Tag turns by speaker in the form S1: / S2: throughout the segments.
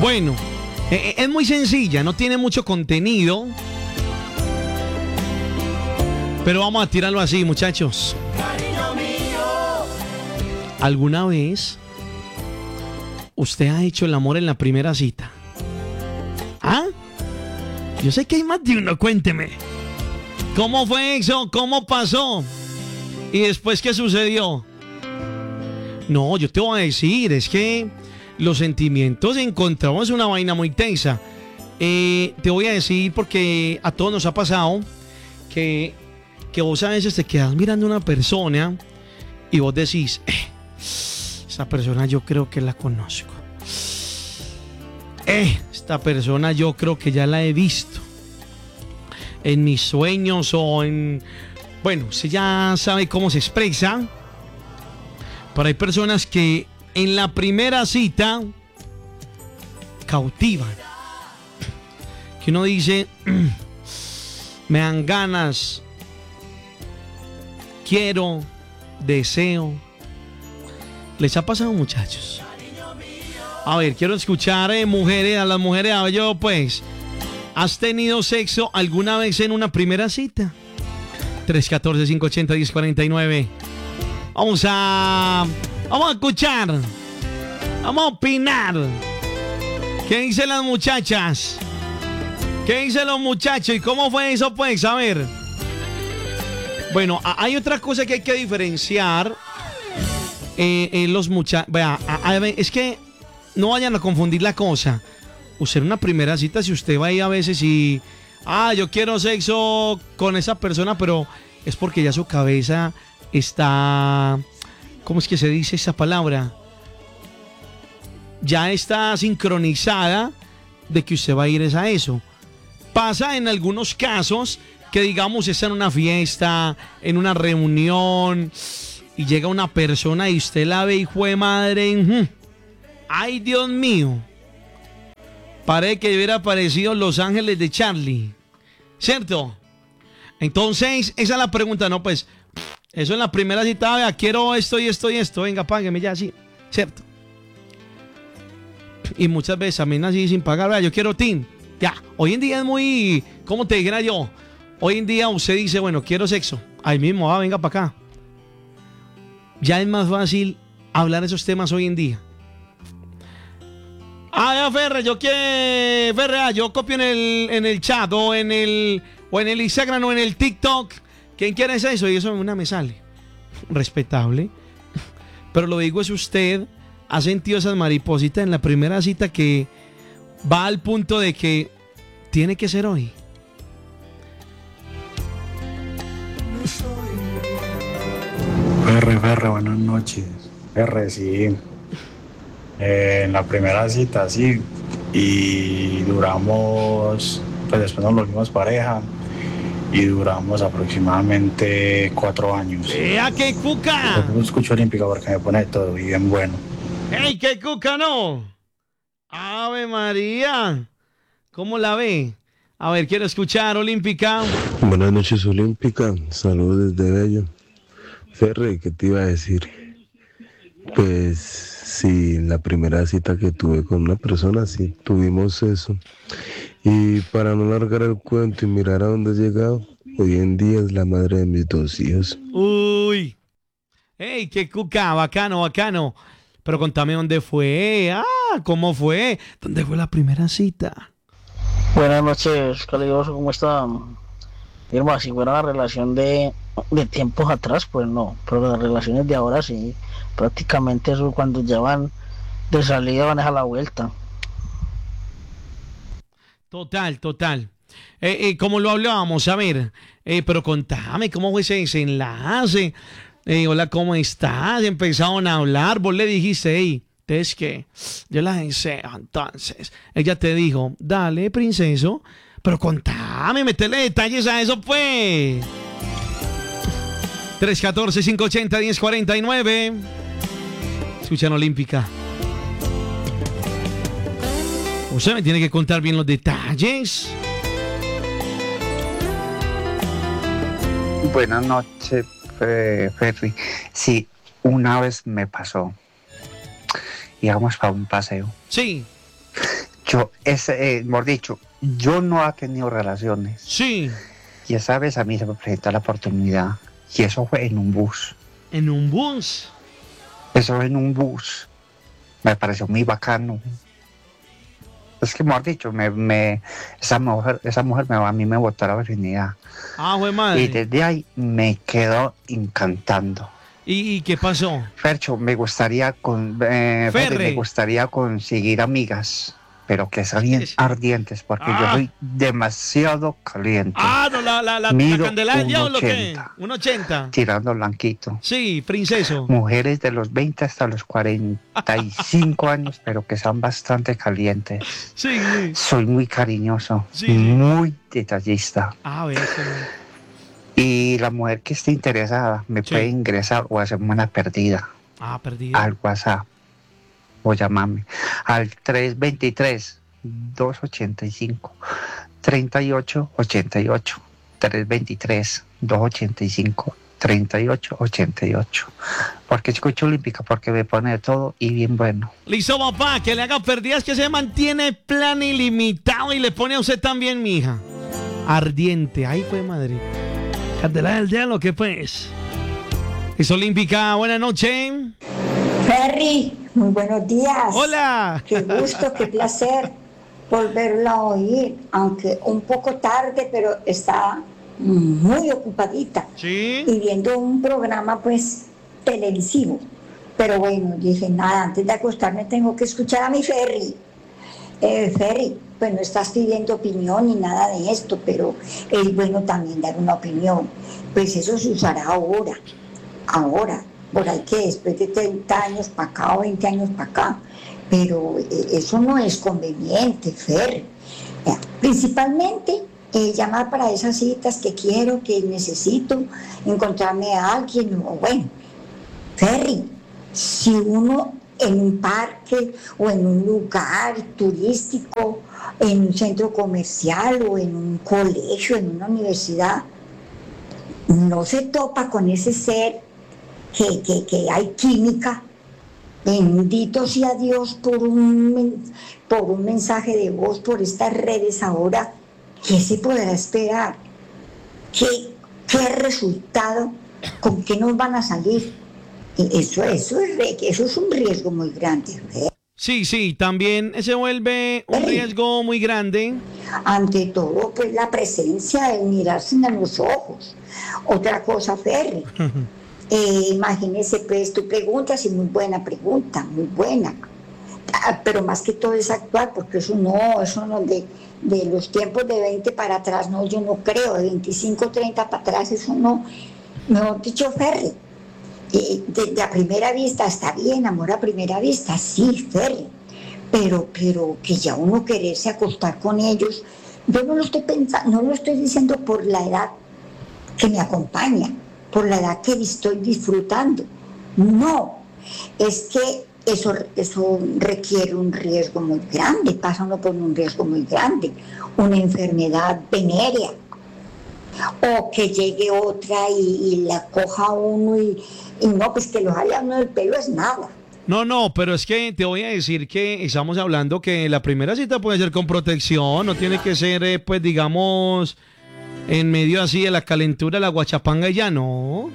S1: Bueno, es muy sencilla, no tiene mucho contenido. Pero vamos a tirarlo así, muchachos. ¿Alguna vez usted ha hecho el amor en la primera cita? ¿Ah? Yo sé que hay más de uno, cuénteme. ¿Cómo fue eso? ¿Cómo pasó? ¿Y después qué sucedió? No, yo te voy a decir, es que los sentimientos encontramos una vaina muy tensa. Te voy a decir porque a todos nos ha pasado que vos a veces te quedas mirando a una persona y vos decís, esa persona yo creo que la conozco. Esta persona yo creo que ya la he visto en mis sueños o en... Bueno, usted ya sabe cómo se expresa. Pero hay personas que en la primera cita cautivan. Que uno dice, me dan ganas, quiero, deseo. ¿Les ha pasado, muchachos? A ver, quiero escuchar mujeres, a las mujeres. A ver, yo pues, ¿has tenido sexo alguna vez en una primera cita? 314-580-1049. Vamos a escuchar. Vamos a opinar. ¿Qué dicen las muchachas? ¿Qué dicen los muchachos? ¿Y cómo fue eso, pues? A ver. Bueno, hay otra cosa que hay que diferenciar. Los muchachos. Vea, es que no vayan a confundir la cosa. Usted en una primera cita, si usted va ahí a veces y... yo quiero sexo con esa persona, pero es porque ya su cabeza está... ¿Cómo es que se dice esa palabra? Ya está sincronizada de que usted va a ir a eso. Pasa en algunos casos que, digamos, está en una fiesta, en una reunión, y llega una persona y usted la ve, hijo de madre. ¡Ay, Dios mío! Parece que hubiera aparecido Los Ángeles de Charlie, ¿cierto? Entonces, esa es la pregunta, ¿no? Pues, eso en la primera cita, vea, quiero esto y esto y esto, venga, págueme ya, sí, ¿cierto? Y muchas veces también así sin pagar, vea, yo quiero tin, ya. Hoy en día es muy, ¿cómo te dijera yo? Hoy en día usted dice, bueno, quiero sexo, ahí mismo, venga para acá. Ya es más fácil hablar esos temas hoy en día. Ya, Ferre, yo copio en el chat o en el Instagram o en el TikTok. ¿Quién quiere eso? Y eso una me sale. Respetable. Pero lo digo es usted ha sentido esas maripositas en la primera cita que va al punto de que tiene que ser hoy.
S2: Ferre, buenas noches. Ferre, sí. En la primera cita, sí. Y duramos, pues después nos volvimos pareja. Y duramos aproximadamente 4 años.
S1: ¡Ea, qué cuca!
S2: No escucho Olímpica porque me pone todo bien bueno.
S1: ¡Ey, qué cuca, no! ¡Ave María! ¿Cómo la ve? A ver, quiero escuchar Olímpica.
S3: Buenas noches, Olímpica. Saludos desde Bello. Ferre, ¿qué te iba a decir? Pues sí, la primera cita que tuve con una persona, sí, tuvimos eso. Y para no largar el cuento y mirar a dónde he llegado, hoy en día es la madre de mis 2 hijos.
S1: Uy. ¡Ey, qué cuca! Bacano, bacano. Pero contame dónde fue. ¿Cómo fue? ¿Dónde fue la primera cita?
S4: Buenas noches, calidoso, ¿cómo está? Irma, si fuera una relación de tiempos atrás, pues no, pero las relaciones de ahora sí, prácticamente eso cuando ya van de salida van a la vuelta.
S1: Total. Como lo hablábamos, a ver, pero contame, ¿cómo fue ese desenlace? Hola, ¿cómo estás? Empezaron a hablar, vos le dijiste, es que yo la deseo, entonces ella te dijo, dale, princeso, pero contame, metele detalles a eso, pues. 314-580-1049. Escuchan Olímpica. Usted me tiene que contar bien los detalles.
S5: Buenas noches, Ferry. Sí, una vez me pasó. Íbamos para un paseo.
S1: Sí.
S5: mejor dicho, yo no he tenido relaciones.
S1: Sí.
S5: Y esa vez a mí se me presentó la oportunidad. Y eso fue en un bus.
S1: ¿En un bus?
S5: Eso fue en un bus. Me pareció muy bacano. Es que, mejor dicho, esa mujer a mí me botó la virginidad.
S1: Ah, güey, madre.
S5: Y desde ahí me quedó encantando.
S1: ¿Y qué pasó?
S5: Fercho, me gustaría conseguir amigas, pero que sean bien ardientes, porque yo soy demasiado caliente.
S1: Ah, no, la
S5: Mido
S1: candela del diablo, ¿qué?
S5: 1.80.
S1: 1.80.
S5: Tirando blanquito.
S1: Sí, princeso.
S5: Mujeres de los 20 hasta los 45 años, pero que sean bastante calientes.
S1: Sí.
S5: Soy muy cariñoso,
S1: Sí.
S5: muy detallista.
S1: Ah, ves.
S5: Y la mujer que esté interesada me puede ingresar o hacerme una perdida
S1: Perdida.
S5: al WhatsApp o llamarme al 323-285-3888. 323-285-3888. Porque escucho olímpica, porque me pone de todo y bien bueno.
S1: Listo, papá, que le haga perdidas, que se mantiene plan ilimitado y le pone a usted también, mija. Ardiente. Ahí fue, madre. Candela del diablo, ¿qué pues? Es olímpica, buenas noches.
S6: Ferry, muy buenos días.
S1: Hola.
S6: Qué gusto, qué placer volverlo a oír, aunque un poco tarde, pero está muy ocupadita.
S1: Sí.
S6: Y viendo un programa, pues, televisivo. Pero bueno, dije, nada, antes de acostarme tengo que escuchar a mi Ferry. Ferry, pues no estás pidiendo opinión ni nada de esto, pero es bueno también dar una opinión. Pues eso se usará ahora, por ahí que después de 30 años para acá o 20 años para acá, pero eso no es conveniente, Ferry. Principalmente llamar para esas citas que quiero, que necesito, encontrarme a alguien, o bueno, Ferry, si uno en un parque o en un lugar turístico, en un centro comercial o en un colegio, en una universidad, no se topa con ese ser que hay química, bendito sea Dios por un mensaje de voz, por estas redes ahora, ¿qué se podrá esperar? ¿Qué resultado? ¿Con qué nos van a salir? Eso es un riesgo muy grande.
S1: Sí, también se vuelve un riesgo muy grande.
S6: Ante todo, pues la presencia de mirarse en los ojos. Otra cosa, Ferry. Imagínese, pues, tu pregunta, sí, muy buena pregunta, muy buena. Pero más que todo es actuar, porque eso no de los tiempos de 20 para atrás, no, yo no creo, de 25, 30 para atrás, eso no. Mejor dicho, Ferry. De a primera vista está bien, amor a primera vista, sí, Ferry, pero que ya uno quererse acostar con ellos, yo no lo estoy pensando, no lo estoy diciendo por la edad que me acompaña, por la edad que estoy disfrutando, no, es que eso requiere un riesgo muy grande, pasa uno por un riesgo muy grande, una enfermedad venérea, o que llegue otra y la coja uno y no, pues que lo jale a uno del pelo es nada.
S1: No, pero es que te voy a decir que estamos hablando que la primera cita puede ser con protección, no tiene que ser, pues digamos, en medio así de la calentura, la guachapanga y ya no.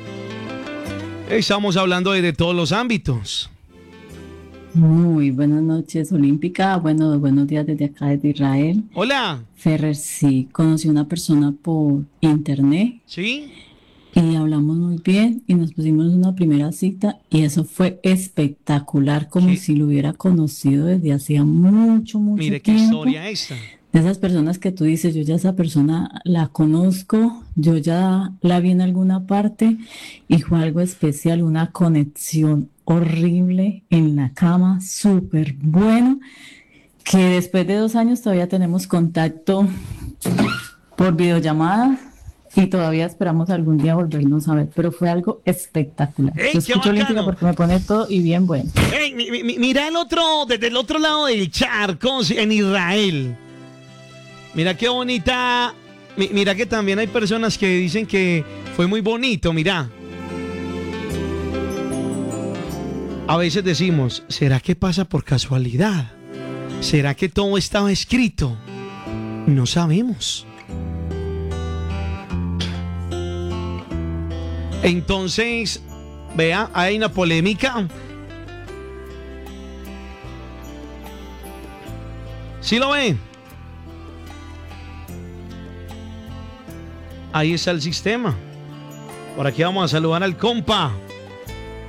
S1: Estamos hablando de todos los ámbitos.
S7: Muy buenas noches, Olímpica. Buenos días desde acá, desde Israel.
S1: Hola.
S7: Ferrer, sí, conocí a una persona por internet.
S1: ¿Sí?
S7: Y hablamos muy bien y nos pusimos una primera cita y eso fue espectacular, como
S1: ¿Sí?
S7: si lo hubiera conocido desde hacía mucho
S1: Mire
S7: tiempo.
S1: qué historia esta.
S7: De esas personas que tú dices, yo ya esa persona la conozco, yo ya la vi en alguna parte y fue algo especial, una conexión horrible en la cama, súper bueno, que después de 2 años todavía tenemos contacto por videollamada y todavía esperamos algún día volvernos a ver, pero fue algo espectacular.
S1: ¡Ey,
S7: Yo
S1: qué
S7: escucho Olímpica
S1: bacano!
S7: porque me pone todo y bien bueno.
S1: Hey, mira desde el otro lado del charco, en Israel. Mira qué bonita. Mira que también hay personas que dicen que fue muy bonito, mira. A veces decimos, ¿será que pasa por casualidad? ¿Será que todo estaba escrito? No sabemos. Entonces, vea, hay una polémica. ¿Sí lo ven? Ahí está el sistema. Por aquí vamos a saludar al compa.